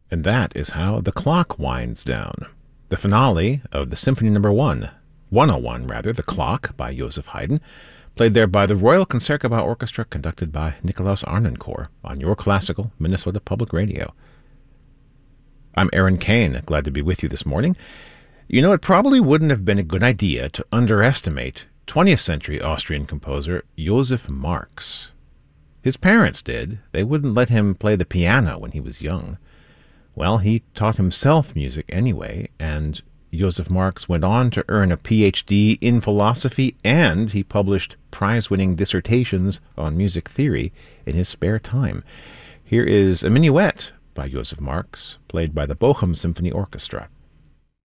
And that is how the clock winds down. The finale of the Symphony No. 101 rather, The Clock by Joseph Haydn, played there by the Royal Concertgebouw Orchestra, conducted by Nicolaus Arnoncourt on your classical Minnesota Public Radio. I'm Aaron Kane, glad to be with you this morning. You know, it probably wouldn't have been a good idea to underestimate 20th century Austrian composer Joseph Marx. His parents did. They wouldn't let him play the piano when he was young. Well, he taught himself music anyway, and Joseph Marx went on to earn a Ph.D. in philosophy, and he published prize-winning dissertations on music theory in his spare time. Here is a minuet by Joseph Marx, played by the Bochum Symphony Orchestra.